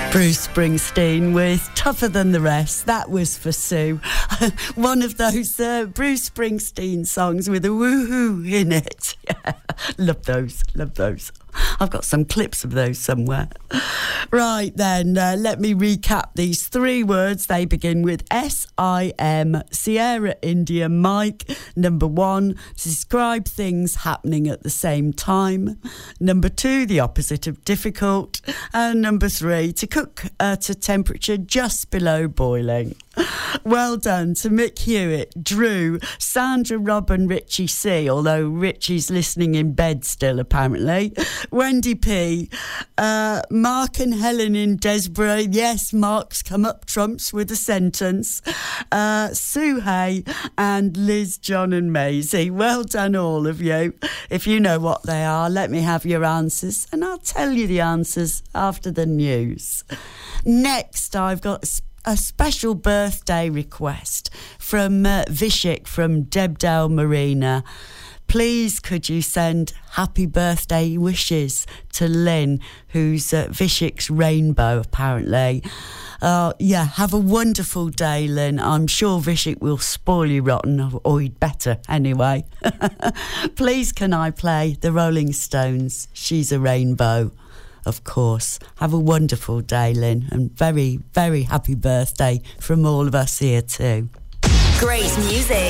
Bruce Springsteen with Tougher Than the Rest. That was for Sue. One of those Bruce Springsteen songs with a woohoo in it. Yeah. Love those. I've got some clips of those somewhere. Right then, let me recap these three words. They begin with S-I-M, Sierra India Mike. Number 1, to describe things happening at the same time. Number 2, the opposite of difficult. And number 3, to cook at a temperature just below boiling. Well done to Mick Hewitt, Drew, Sandra, Rob and Richie C, although Richie's listening in bed still apparently. Wendy P, Mark and Helen in Desborough. Yes, Mark's come up trumps with a sentence. Sue Hay and Liz, John and Maisie. Well done all of you. If you know what they are, let me have your answers and I'll tell you the answers after the news. Next, I've got a special birthday request from Vishik from Debdale Marina. Please could you send happy birthday wishes to Lynn, who's Vishik's rainbow apparently. Have a wonderful day, Lynn. I'm sure Vishik will spoil you rotten, or he'd better anyway. Please can I play the Rolling Stones, She's a Rainbow? Of course. Have a wonderful day, Lynn, and very, very happy birthday from all of us here too. Great music.